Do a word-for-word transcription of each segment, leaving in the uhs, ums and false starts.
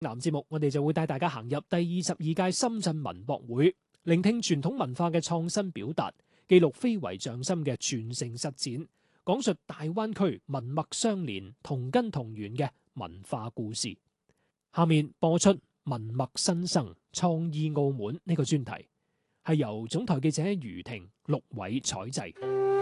南節目我哋就會帶大家行入第二十二屆深圳文博會，聆聽傳統文化嘅創新表達，記錄非遺匠心嘅傳承實踐，講述大灣區文脈相連、同根同源嘅文化故事。下面播出文脈新生創意澳門呢個專題，係由總台記者余婷、陸偉採製。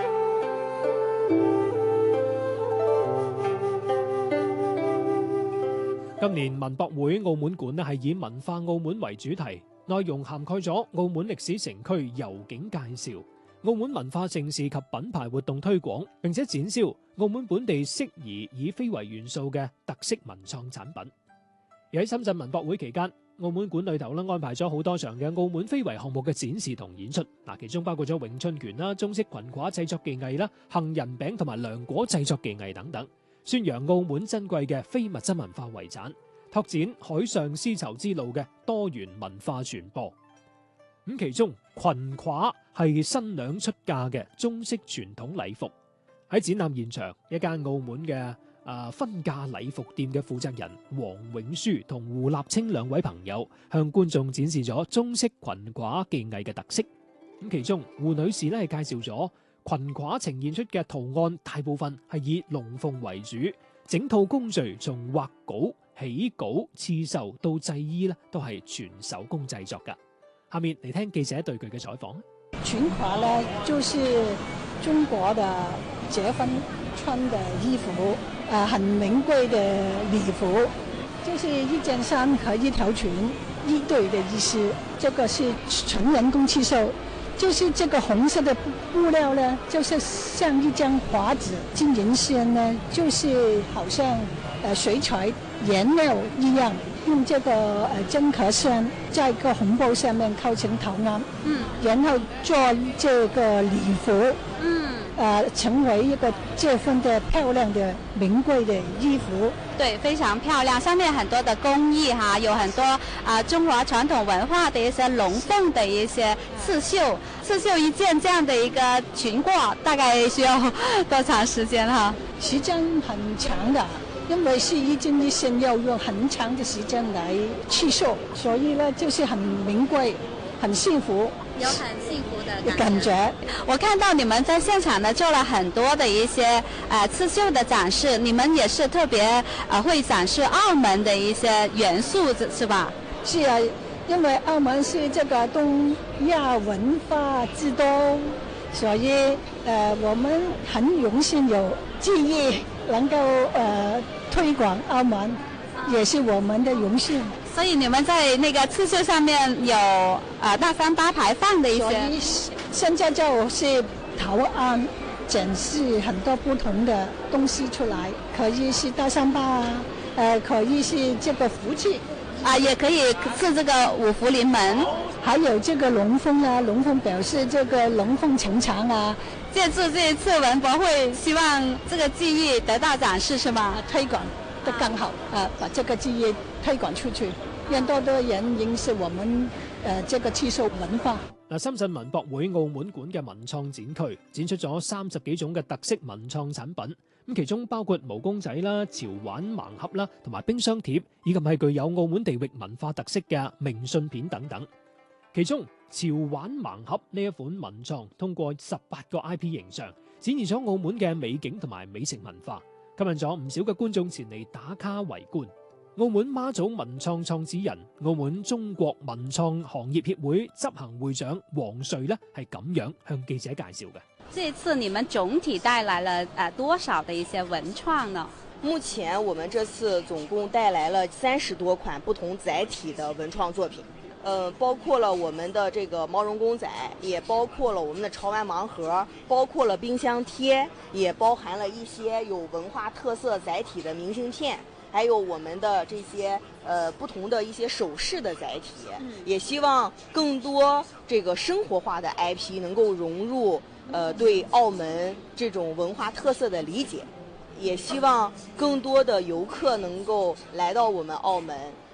今年文博會澳門館咧係以文化澳門為主題，內容涵蓋咗澳門歷史城區遊景介紹、澳門文化盛事及品牌活動推廣，並且展銷澳門本地適宜以非遺元素嘅特色文創產品。而喺深圳文博會期間，澳門館裏頭咧安排咗好多場嘅澳門非遺項目嘅展示同演出，嗱，其中包括咗詠春拳啦、中式裙褂製作技藝啦、杏仁餅同埋涼果製作技藝等等，宣揚澳門珍貴嘅非物質文化遺產，拓展海上絲綢之路嘅多元文化傳播。咁其中裙褂係新娘出嫁嘅中式傳統禮服。喺展覽現場，一間澳門嘅啊婚嫁禮服店嘅負責人黃永書同胡立清兩位朋友向觀眾展示咗中式裙褂技藝嘅特色。咁其中胡女士咧係介紹咗裙褂呈現出嘅圖案大部分係以龍鳳為主，整套工序從畫稿、起稿、刺繡到製衣咧都係全手工製作噶。下面嚟聽記者對佢嘅採訪。 裙褂呢，就是中國的結婚穿的衣服，呃，很名貴的禮服，就是一件衫和一條裙一對的意思。這個是純人工刺繡，就是這個紅色的布料呢，就是像一張畫紙，金銀線呢，就是好像呃水彩顏料一樣，用這個呃真殼線在一個紅布上面構成圖案，嗯，然後做這個禮服，嗯，呃成為一個結婚的漂亮的名貴的衣服。 對，非常漂亮，上面很多的工藝哈，有很多啊、呃、中華傳統文化的一些龍鳳的一些刺繡，刺繡一件這樣的一個裙褂，大概需要多長時間哈？ 時間很長的。因為是一針一線要用很長的時間來刺繡，所以呢就是很名貴，很幸福， 有很幸福的感覺。 我看到你們在現場呢做了很多的一些呃刺繡的展示，你們也是特別呃會展示澳門的一些元素，是吧？ 是啊，因為澳門是這個東亞文化之都，所以呃我們很榮幸有機會能夠呃推廣澳門，也是我們的榮幸。 所以你們在那個刺繡上面有呃大三八牌坊的一些， 所以現在就是圖案展示很多不同的東西出來，可以是大三巴啊，呃可以是這個福氣啊，也可以是這個五福臨門， 還有這個龍鳳啊，龍鳳表示這個龍鳳呈祥啊。 借助這一次文博會，希望這個技藝得到展示，是嗎？ 推廣得更好，啊，把這個技藝推廣出去，讓多多人認識我們，呃，這個刺繡文化。 嗱，深圳文博會澳門館嘅文創展區展出咗三十幾種嘅特色文創產品，咁其中包括毛公仔啦、潮玩盲盒啦，同埋冰箱貼，以及係具有澳門地域文化特色嘅明信片等等。其中潮玩盲盒呢一款文創，通過十八個 I P 形象，展現咗澳門嘅美景同埋美食文化，吸引咗唔少嘅觀眾前嚟打卡圍觀。澳門媽祖文創創始人、澳門中國文創行業協會執行會長黃瑞呢係咁樣向記者介紹嘅。 這次你們總體帶來了呃多少的一些文創呢？ 目前我們這次總共帶來了三十多款不同載體的文創作品。呃，包括了我們的這個毛絨公仔，也包括了我們的潮玩盲盒，包括了冰箱貼，也包含了一些有文化特色載體的明信片，還有我們的這些呃不同的一些首飾的載體，也希望更多這個生活化的 I P 能夠融入呃對澳門這種文化特色的理解，也希望更多的遊客能夠來到我們澳門。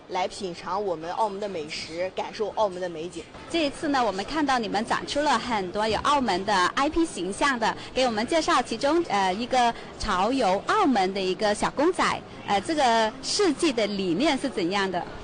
来品尝我们澳门的美食，感受澳门的美景。 这一次呢，我们看到你们展出了很多有澳门的 I P 形象的，给我们介绍其中呃一个潮游澳门的一个小公仔，呃，这个设计的理念是怎样的？